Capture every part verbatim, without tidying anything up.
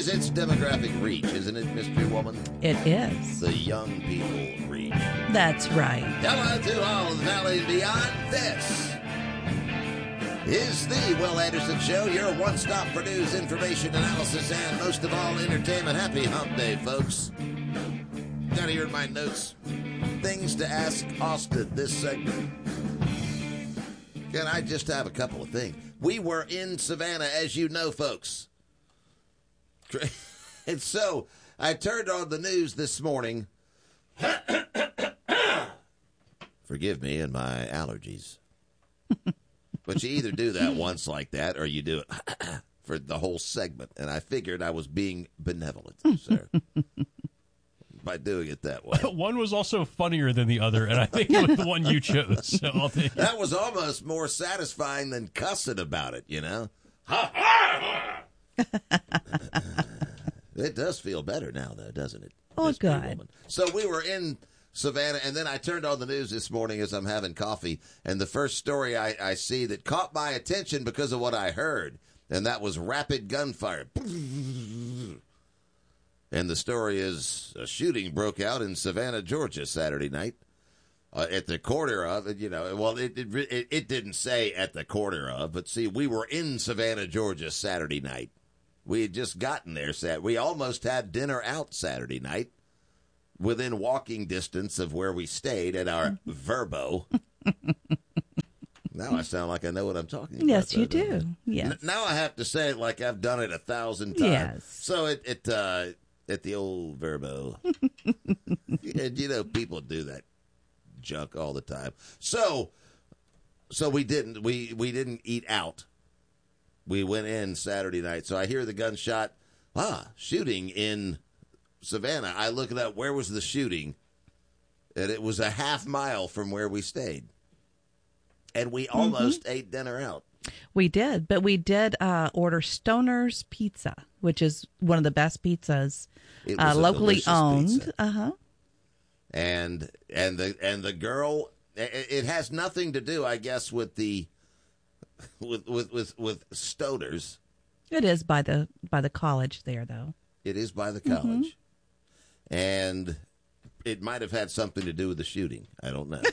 is its demographic reach, isn't it, Mystery Woman? It is. The young people reach. That's right. Hello to all of the Valley and beyond. This is the Will Anderson Show, your one-stop for news, information, analysis, and most of all, entertainment. Happy hump day, folks. Got here in my notes. Things to ask Austin this segment. Can I just have a couple of things? We were in Savannah, as you know, folks. And so I turned on the news this morning. Forgive me and my allergies. But you either do that once like that or you do it for the whole segment. And I figured I was being benevolent, sir, by doing it that way. One was also funnier than the other, and I think it was the one you chose. So I'll take it. That was almost more satisfying than cussing about it, you know? It does feel better now, though, doesn't it? Oh, Mystery good. Woman? So we were in Savannah, and then I turned on the news this morning as I'm having coffee, and the first story I, I see that caught my attention because of what I heard, and that was rapid gunfire. And the story is a shooting broke out in Savannah, Georgia, Saturday night. Uh, at the corner of, you know, well, it, it it didn't say at the corner of, but see, we were in Savannah, Georgia, Saturday night. We had just gotten there. Sat, we almost had dinner out Saturday night, within walking distance of where we stayed at our Verbo. Now I sound like I know what I'm talking about. Yes, you though, do. N- Yes. now I have to say it like I've done it a thousand times. Yes. So it, it uh, at the old Verbo. And you know, people do that junk all the time. So, so we didn't we we didn't eat out. We went in Saturday night. So I hear the gunshot. Ah, shooting in Savannah. I look it up. Where was the shooting? And it was a half mile from where we stayed. And we almost mm-hmm. ate dinner out. We did, but we did uh, order Stoner's Pizza, which is one of the best pizzas uh, locally owned. Uh huh. And and the and the girl, it, it has nothing to do, I guess, with the with with with, with Stoner's. It is by the by the college there, though. It is by the college, mm-hmm. and it might have had something to do with the shooting. I don't know.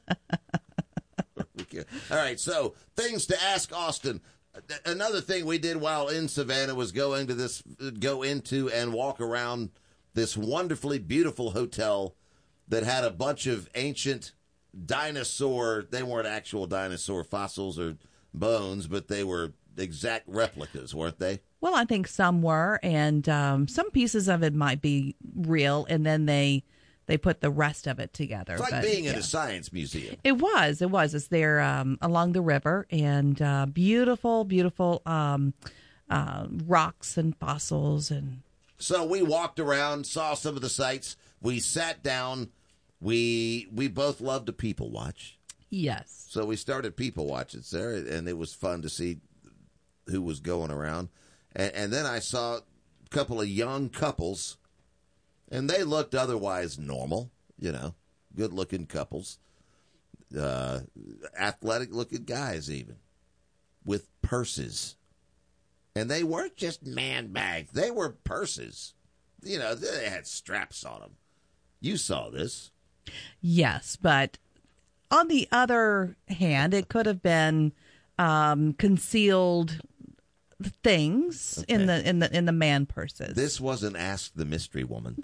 All right, so things to ask Austin. Another thing we did while in Savannah was go into this, go into and walk around this wonderfully beautiful hotel that had a bunch of ancient dinosaur. They weren't actual dinosaur fossils or bones, but they were exact replicas, weren't they? Well, I think some were, and um, some pieces of it might be real, and then they. They put the rest of it together. It's like but, being yeah. in a science museum. It was. It was. It's there um, along the river, and uh, beautiful, beautiful um, uh, rocks and fossils. And so we walked around, saw some of the sights. We sat down. We we both love to people watch. Yes. So we started people watching, Sarah, and it was fun to see who was going around. And, and then I saw a couple of young couples. And they looked otherwise normal, you know, good-looking couples, uh, athletic-looking guys even, with purses. And they weren't just man bags. They were purses. You know, they had straps on them. You saw this. Yes, but on the other hand, it could have been um, concealed things okay. in the in the in the man purses. This wasn't Ask the Mystery Woman.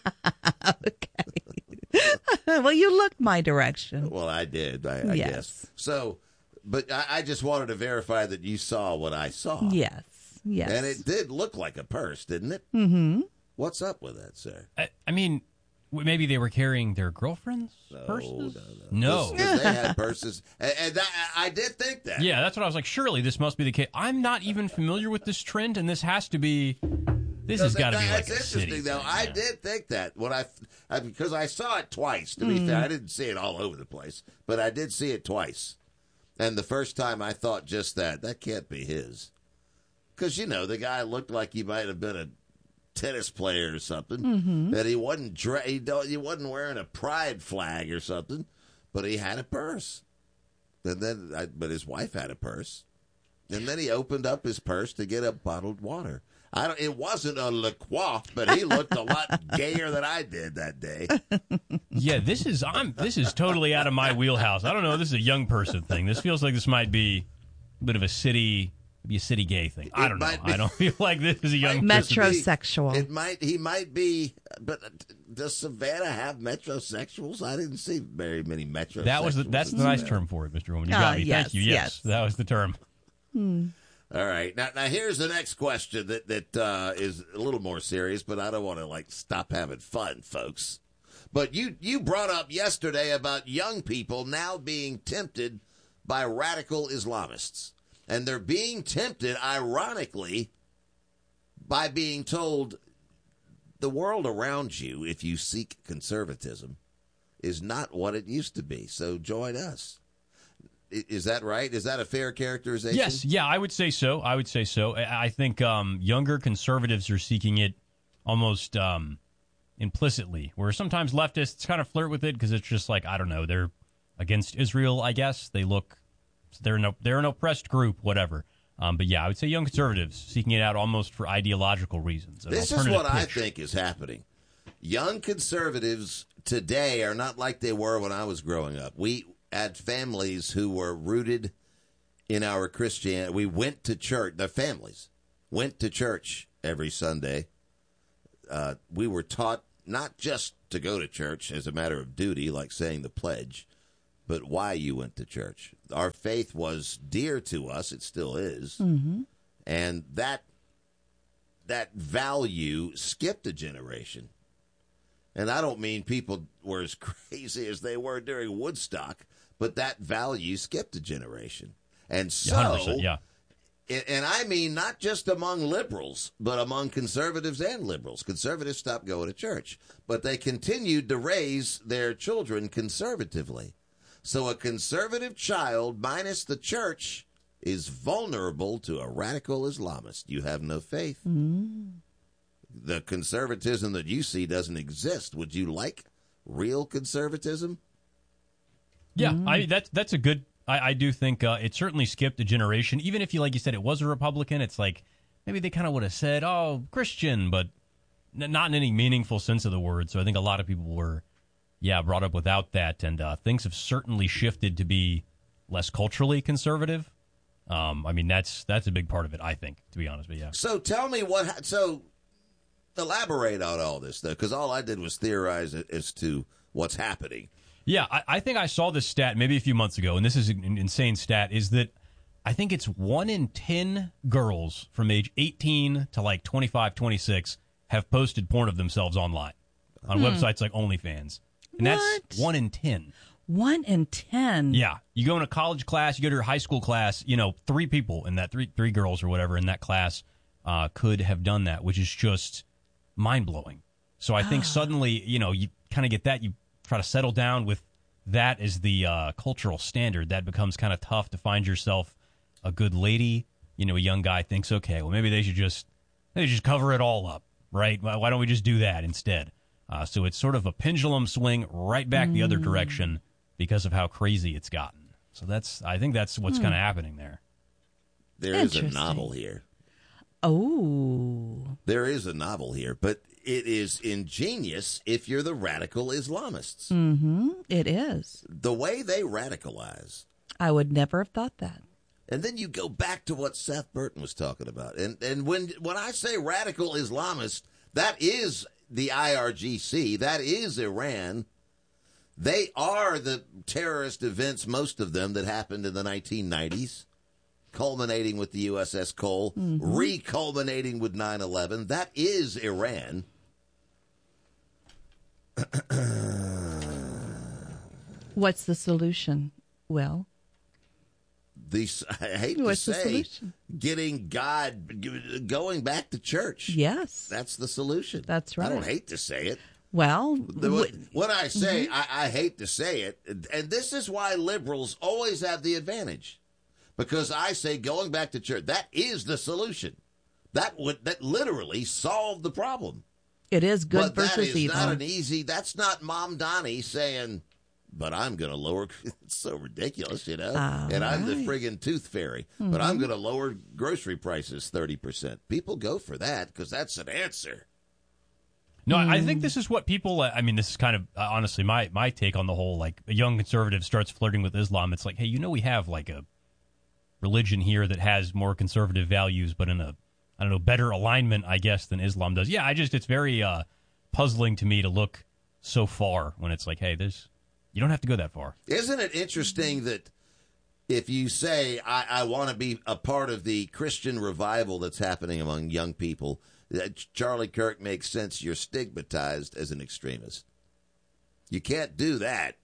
Okay. Well, you looked my direction. Well, I did, I, I yes. guess. So, but I, I just wanted to verify that you saw what I saw. Yes, yes. And it did look like a purse, didn't it? Mm-hmm. What's up with that, sir? I, I mean, maybe they were carrying their girlfriends' no, purses? No, no. Because they had purses. And, and that, I did think that. Yeah, that's what I was like, surely this must be the case. I'm not even familiar with this trend, and this has to be, this has got to be like a That's city interesting, though. thing, I yeah. did think that. when I, I Because I saw it twice, to be Mm. fair. I didn't see it all over the place, but I did see it twice. And the first time I thought just that. That can't be his. Because, you know, the guy looked like he might have been a tennis player or something, mm-hmm. that he wasn't dra- he, don't, he wasn't wearing a pride flag or something, but he had a purse. And then, I, but his wife had a purse, and then he opened up his purse to get a bottled water. I don't, it wasn't a Le Croix, but he looked a lot gayer than I did that day. Yeah, this is I'm this is totally out of my wheelhouse. I don't know. This is a young person thing. This feels like this might be a bit of a city, be a city gay thing. I don't know. Be, I don't feel like this is a young metrosexual. Be, it might he might be, but does Savannah have metrosexuals? I didn't see very many metrosexuals. That was the, that's the nice term for it, Mister Woman. You uh, got me. yes, Thank you. Yes, yes, that was the term. Hmm. All right. Now, now here's the next question that that uh, is a little more serious, but I don't want to like stop having fun, folks. But you you brought up yesterday about young people now being tempted by radical Islamists, and they're being tempted, ironically, by being told the world around you, if you seek conservatism, is not what it used to be. So join us. Is that right? Is that a fair characterization? Yes. Yeah, I would say so. I would say so. I think um, younger conservatives are seeking it almost um, implicitly, where sometimes leftists kind of flirt with it because it's just like, I don't know, they're against Israel, I guess. They look, they're an, they're an oppressed group, whatever. Um, but yeah, I would say young conservatives seeking it out almost for ideological reasons. This is what pitch. I think is happening. Young conservatives today are not like they were when I was growing up. We had families who were rooted in our Christianity. We went to church. Their families went to church every Sunday. Uh, we were taught not just to go to church as a matter of duty, like saying the pledge, but why you went to church. Our faith was dear to us. It still is. Mm-hmm. And that that value skipped a generation. And I don't mean people were as crazy as they were during Woodstock, but that value skipped a generation. And so, one hundred percent, yeah. And I mean not just among liberals, but among conservatives and liberals. Conservatives stopped going to church, but they continued to raise their children conservatively. So a conservative child minus the church is vulnerable to a radical Islamist. You have no faith. Mm-hmm. The conservatism that you see doesn't exist. Would you like real conservatism? Yeah, Mm-hmm. I that's that's a good. I, I do think uh, it certainly skipped a generation. Even if you, like you said, it was a Republican, it's like maybe they kind of would have said, "Oh, Christian," but n- not in any meaningful sense of the word. So I think a lot of people were, yeah, brought up without that, and uh, things have certainly shifted to be less culturally conservative. Um, I mean, that's that's a big part of it, I think, to be honest. But yeah. So tell me what. So elaborate on all this, though, because all I did was theorize as to what's happening. Yeah, I, I think I saw this stat maybe a few months ago, and this is an insane stat, is that I think it's one in ten girls from age eighteen to like twenty-five, twenty-six have posted porn of themselves online on hmm. websites like OnlyFans. And what? That's one in ten. One in ten? Yeah. You go in a college class, you go to your high school class, you know, three people in that, three three girls or whatever in that class uh, could have done that, which is just mind-blowing. So I think suddenly, you know, you kind of get that, you try to settle down with that as the uh, cultural standard. That becomes kind of tough to find yourself a good lady. You know, a young guy thinks, okay, well, maybe they should just they should just cover it all up, right? Why don't we just do that instead? Uh, so it's sort of a pendulum swing right back mm. the other direction because of how crazy it's gotten. So that's, I think that's what's mm. kind of happening there. There is a novel here. Oh. There is a novel here, but it is ingenious if you're the radical Islamists. Mm-hmm. It is. The way they radicalize. I would never have thought that. And then you go back to what Seth Burton was talking about. And and when when I say radical Islamist, that is the I R G C. That is Iran. They are the terrorist events, most of them, that happened in the nineteen nineties. Culminating with the U S S Cole, mm-hmm. re-culminating with nine eleven. That is Iran. What's the solution, Will? The, I hate What's to the say, solution? Getting God, going back to church. Yes. That's the solution. That's right. I don't hate to say it. Well, the, when I say mm-hmm. I, I hate to say it, and this is why liberals always have the advantage. Because I say going back to church, that is the solution. That would that literally solved the problem. It is good but versus that is evil. Not an easy. That's not Mom Donnie saying, but I'm going to lower. It's so ridiculous, you know. All and I'm the right. friggin' tooth fairy, Mm-hmm. but I'm going to lower grocery prices thirty percent. People go for that because that's an answer. No, I think this is what people. I mean, this is kind of uh, honestly my my take on the whole. Like, a young conservative starts flirting with Islam. It's like, hey, you know, we have like a religion here that has more conservative values, but in a I don't know better alignment, I guess, than Islam does. Yeah, I just it's very uh, puzzling to me to look so far when it's like, hey, there's you don't have to go that far. Isn't it interesting that if you say I, I want to be a part of the Christian revival that's happening among young people, that Charlie Kirk makes sense, you're stigmatized as an extremist. You can't do that,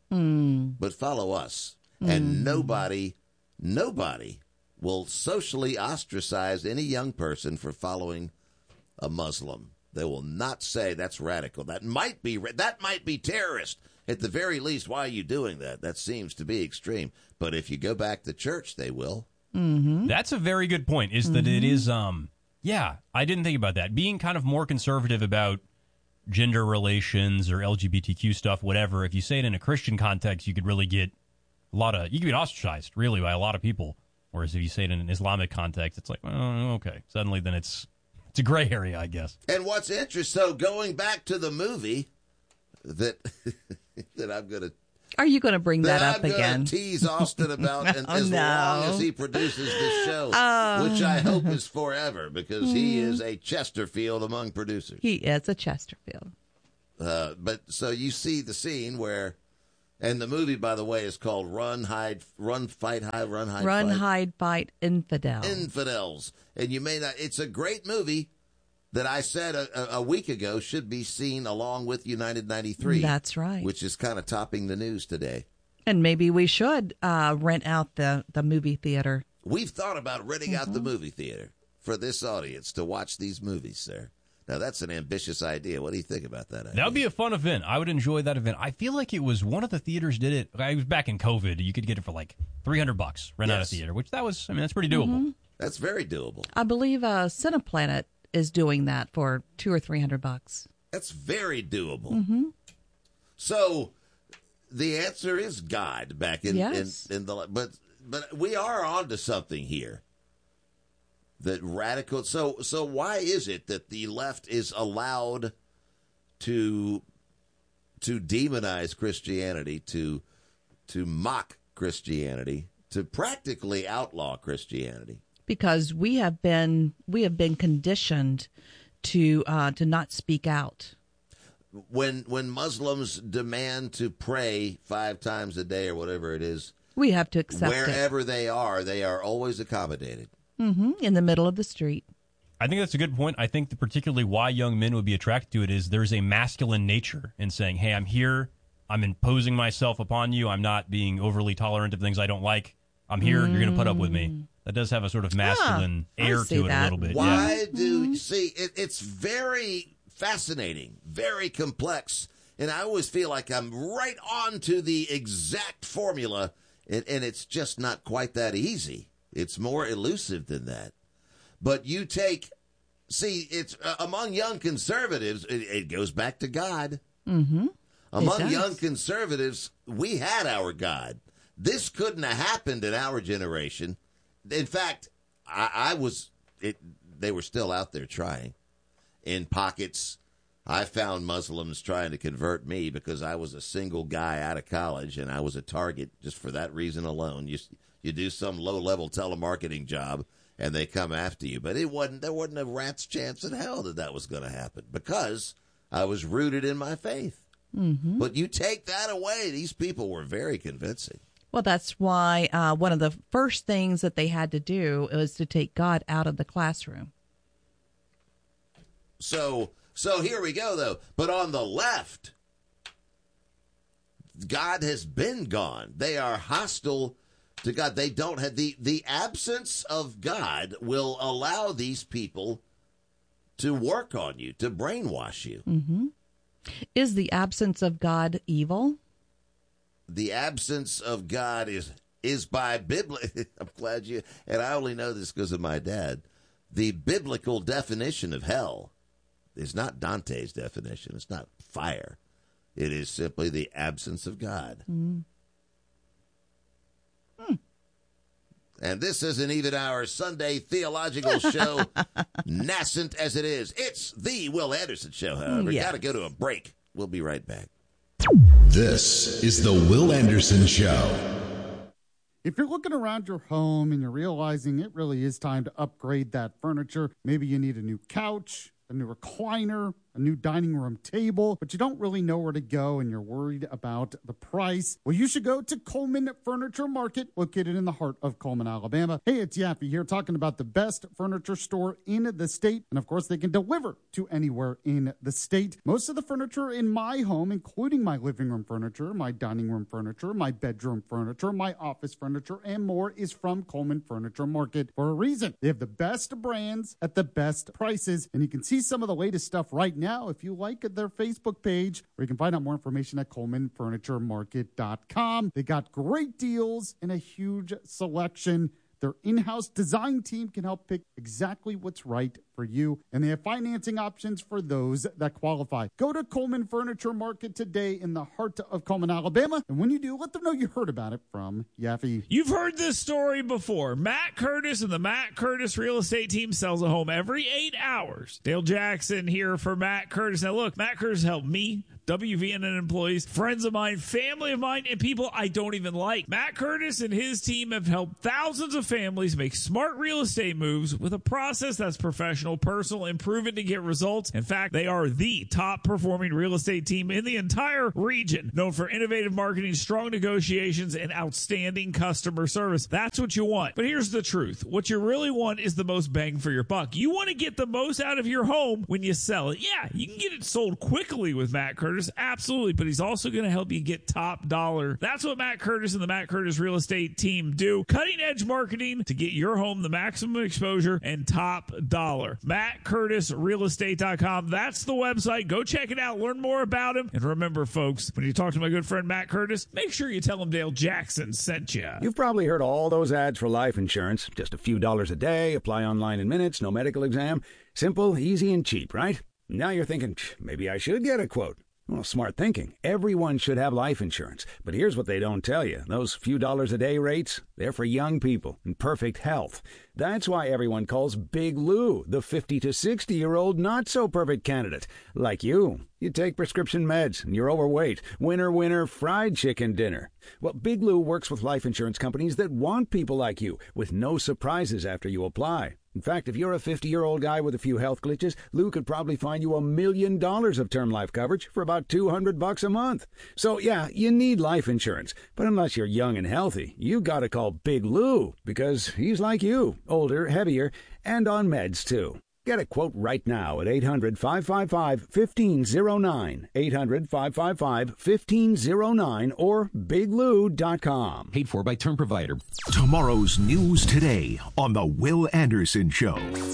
Mm. but follow us. And nobody, nobody will socially ostracize any young person for following a Muslim. They will not say that's radical. That might be that might be terrorist. At the very least, why are you doing that? That seems to be extreme. But if you go back to church, they will. Mm-hmm. That's a very good point. Is that it is um yeah, I didn't think about that. Being kind of more conservative about gender relations or L G B T Q stuff, whatever, if you say it in a Christian context, you could really get a lot of, you could get ostracized, really, by a lot of people. Whereas if you say it in an Islamic context, it's like, oh, okay. Suddenly then it's it's a gray area, I guess. And what's interesting, so going back to the movie that that I'm going to Are you going to bring that, that up I'm going again? to tease Austin about and Oh, as no. long as he produces this show, Oh. which I hope is forever because he is a Chesterfield among producers. He is a Chesterfield. Uh, but so you see the scene where, and the movie, by the way, is called Run, Hide, Run, Fight, Hide, Run, Hide, Run, Fight. hide, fight, infidel. Infidels. And you may not, it's a great movie that I said a, a week ago should be seen along with United ninety-three. That's right. Which is kind of topping the news today. And maybe we should uh, rent out the, the movie theater. We've thought about renting out the movie theater for this audience to watch these movies, sir. Now, that's an ambitious idea. What do you think about that idea? That would be a fun event. I would enjoy that event. I feel like it was one of the theaters did it. It was back in COVID. You could get it for like three hundred bucks, rent out a Yes. theater, which that was, I mean, that's pretty doable. That's very doable. I believe uh, Cineplanet is doing that for two or three hundred bucks. That's very doable. Mm-hmm. So the answer is God back in, Yes. in, in the but but we are onto something here. That radical so so why is it that the left is allowed to to demonize Christianity, to to mock Christianity, to practically outlaw Christianity? Because we have been we have been conditioned to uh, to not speak out. When when Muslims demand to pray five times a day or whatever it is, We have to accept it. wherever they are, they are always accommodated. Hmm. In the middle of the street. I think that's a good point. I think that particularly why young men would be attracted to it is there's a masculine nature in saying, hey, I'm here, I'm imposing myself upon you, I'm not being overly tolerant of things I don't like, I'm here, you're going to put up with me. That does have a sort of masculine Ah, I air see to it that. a little bit. Why Yeah. do you see it, it's very fascinating, very complex, and I always feel like I'm right on to the exact formula, and, and it's just not quite that easy. It's more elusive than that. But you take, see, it's uh, among young conservatives, it, it goes back to God. Mm-hmm. Among does. young conservatives, we had our God. This couldn't have happened in our generation. In fact, I, I was, it, they were still out there trying. In pockets, I found Muslims trying to convert me because I was a single guy out of college and I was a target just for that reason alone. You, you do some low-level telemarketing job and they come after you. But it wasn't, there wasn't a rat's chance in hell that that was going to happen because I was rooted in my faith. Mm-hmm. But you take that away, these people were very convincing. Well, that's why uh, one of the first things that they had to do was to take God out of the classroom. So, so here we go, though. But on the left, God has been gone. They are hostile to God. They don't have the, the absence of God will allow these people to work on you, to brainwash you. Mm-hmm. Is the absence of God evil? The absence of God is is by biblical. I'm glad you, and I only know this because of my dad. The biblical definition of hell is not Dante's definition. It's not fire. It is simply the absence of God. Mm. Hmm. And this isn't even our Sunday theological show, nascent as it is. It's the Will Anderson Show, however. Yeah. Got to go to a break. We'll be right back. This is the Will Anderson Show. If you're looking around your home and you're realizing it really is time to upgrade that furniture, maybe you need a new couch, a new recliner, a new dining room table, but you don't really know where to go and you're worried about the price, well, you should go to Coleman Furniture Market, located in the heart of Coleman, Alabama. Hey, it's Yaffe here talking about the best furniture store in the state. And of course, they can deliver to anywhere in the state. Most of the furniture in my home, including my living room furniture, my dining room furniture, my bedroom furniture, my office furniture, and more is from Coleman Furniture Market for a reason. They have the best brands at the best prices, and you can see some of the latest stuff right now now if you like their Facebook page, or you can find out more information at coleman furniture market dot com. They got great deals and a huge selection. Their in-house design team can help pick exactly what's right for you, and they have financing options for those that qualify. Go to Coleman Furniture Market today in the heart of Coleman, Alabama, and when you do, let them know you heard about it from Yaffe. You've heard this story before. Matt Curtis and the Matt Curtis Real Estate Team sells a home every eight hours. Dale Jackson here for Matt Curtis. Now, look, Matt Curtis helped me, W V N N employees, friends of mine, family of mine, and people I don't even like. Matt Curtis and his team have helped thousands of families make smart real estate moves with a process that's professional, personal, and proven to get results. In fact, they are the top performing real estate team in the entire region, known for innovative marketing, strong negotiations, and outstanding customer service. That's what you want. But here's the truth. What you really want is the most bang for your buck. You want to get the most out of your home when you sell it. Yeah, you can get it sold quickly with Matt Curtis, absolutely, but he's also going to help you get top dollar. That's what Matt Curtis and the Matt Curtis Real Estate Team do. Cutting edge marketing to get your home the maximum exposure and top dollar. Matt Curtis Real Estate dot com. That's the website. Go check it out. Learn more about him. And remember, folks, when you talk to my good friend Matt Curtis, make sure you tell him Dale Jackson sent you. You've probably heard all those ads for life insurance. Just a few dollars a day, apply online in minutes, no medical exam. Simple, easy, and cheap, right? Now you're thinking, maybe I should get a quote. Well, smart thinking. Everyone should have life insurance. But here's what they don't tell you. Those few dollars a day rates, they're for young people in perfect health. That's why everyone calls Big Lou the fifty to sixty-year-old not-so-perfect candidate. Like you. You take prescription meds and you're overweight. Winner, winner, fried chicken dinner. Well, Big Lou works with life insurance companies that want people like you, with no surprises after you apply. In fact, if you're a fifty-year-old guy with a few health glitches, Lou could probably find you a million dollars of term life coverage for about two hundred bucks a month. So, yeah, you need life insurance. But unless you're young and healthy, you gotta call Big Lou, because he's like you, older, heavier, and on meds, too. Get a quote right now at eight hundred, five five five, one five zero nine, eight hundred, five five five, one five zero nine, or big lou dot com. Paid for by Term Provider. Tomorrow's news today on The Will Anderson Show.